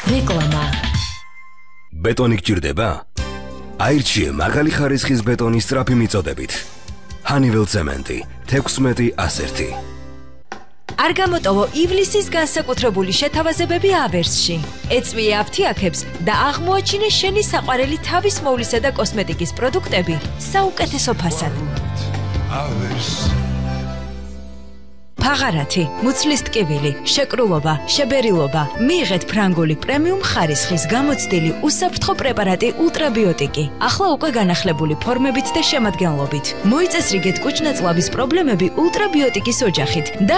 რეკლამა. ბეტონი გჭირდება? აირჩიე მაღალი ხარისხის ბეტონის სწრაფი მიწოდებით. Honeywell Cement 16-101. არ გამოტოვო ივლისის განსაკუთრებული შეთავაზებები ავერსში. ეწვიე აფთიაქებს და აღმოაჩინე შენი საყვარელი თავის მოვლისა და კოსმეტიკის პროდუქტები საუკეთესო ფასად. ფაღარათი, მუცლის ტკივილი, შეკრულობა, შებერილობა. მიიღეთ ფრანგული პრემიუმ ხარისხის გამოცდილი უსაფრთხო პრეპარატი ულტრაბიოტიკი. ახლა უკვე განახლებული ფორმებით და შემადგენლობით. მოიწესრიგეთ კუჭ-ნაწლავის პრობლემები ულტრაბიოტიკის ოჯახით.